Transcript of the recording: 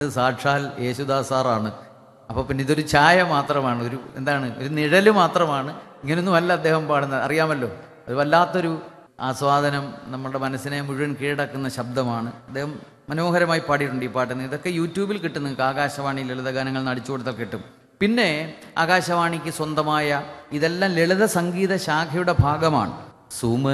സാക്ഷാൽ യേശുദാസ് സാറാണ്. അപ്പോൾ പിന്നെ ഇതൊരു ഛായ മാത്രമാണ്, ഒരു എന്താണ്, ഒരു നിഴല് മാത്രമാണ്. ഇങ്ങനെയൊന്നുമല്ല അദ്ദേഹം പാടുന്നത്, അറിയാമല്ലോ. അത് വല്ലാത്തൊരു ആസ്വാദനം, നമ്മുടെ മനസ്സിനെ മുഴുവൻ കീഴടക്കുന്ന ശബ്ദമാണ്. അദ്ദേഹം മനോഹരമായി പാടിയിട്ടുണ്ട് ഈ പാട്ടിന്. ഇതൊക്കെ യൂട്യൂബിൽ കിട്ടും നിങ്ങൾക്ക്, ആകാശവാണി ലളിതഗാനങ്ങൾ അടിച്ചു കൊടുത്താൽ കിട്ടും. പിന്നെ ആകാശവാണിക്ക് സ്വന്തമായ ഇതെല്ലാം ലളിത സംഗീത ശാഖയുടെ ഭാഗമാണ്. സുമ